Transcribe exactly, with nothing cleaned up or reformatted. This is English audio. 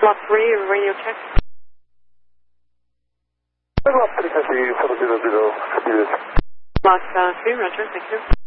Block three, radio check. Block three, zero zero, copy this. Block uh, three, roger, thank you.